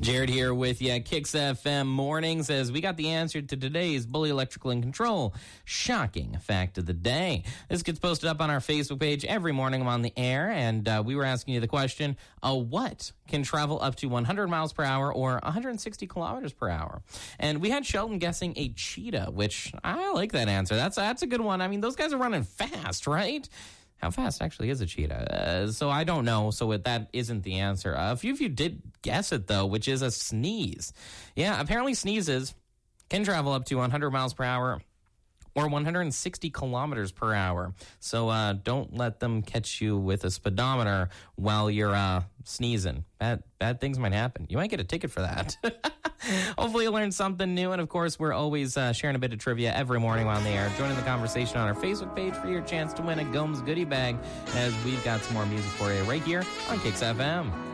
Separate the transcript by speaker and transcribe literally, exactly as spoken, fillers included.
Speaker 1: Jared here with you. Kicks F M Morning says we got the answer to today's Bully Electrical and Control shocking fact of the day. This gets posted up on our Facebook page every morning. I'm on the air, and uh, we were asking you the question, uh, what can travel up to one hundred miles per hour or one hundred sixty kilometers per hour? And we had Sheldon guessing a cheetah, which I like that answer. That's, that's a good one. I mean, those guys are running fast, right? How fast actually is a cheetah? Uh, so I don't know. So it, that isn't the answer. Uh, a few of you did guess it, though, which is a sneeze. Yeah, apparently sneezes can travel up to one hundred miles per hour or one hundred sixty kilometers per hour. So uh, don't let them catch you with a speedometer while you're uh, sneezing. Bad, bad things might happen. You might get a ticket for that. Hopefully you learned something new. And, of course, we're always uh, sharing a bit of trivia every morning on the air. Join in the conversation on our Facebook page for your chance to win a Gomes goodie bag as we've got some more music for you right here on Kicks F M.